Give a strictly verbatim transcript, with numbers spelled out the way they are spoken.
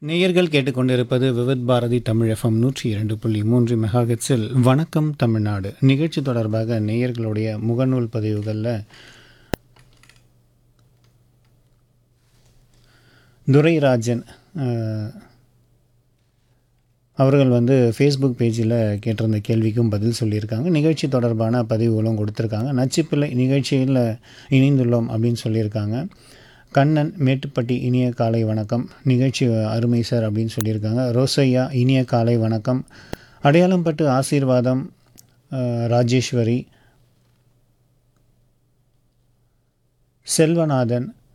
நேயர்கள் கேட்டுக்கொண்டிருப்பது விவித் பாரதி தமிழ் எஃப்எம் நூற்றி இரண்டு புள்ளி மூன்று மெகாஹெட்ஸில் வணக்கம் தமிழ்நாடு நிகழ்ச்சி தொடர்பாக நேயர்களுடைய முகநூல் பதிவுகளில் துரைராஜன் அஹ், அவர்கள் வந்து ஃபேஸ்புக் பேஜில் கேட்டிருந்த கேள்விக்கும் பதில் சொல்லியிருக்காங்க. நிகழ்ச்சி தொடர்பான பதிவுகளும் கொடுத்துருக்காங்க. நச்சுப்பிள்ளை நிகழ்ச்சியில் இணைந்துள்ளோம் அப்படின்னு சொல்லியிருக்காங்க. கண்ணன் மேட்டுப்பட்டி இனிய காலை வணக்கம், நிகழ்ச்சி அருமை சார் அப்படின்னு சொல்லியிருக்காங்க. ரோசையா இனிய காலை வணக்கம். அடையாளம்பட்டு ஆசீர்வாதம், அஹ், ராஜேஸ்வரி, செல்வநாதன்,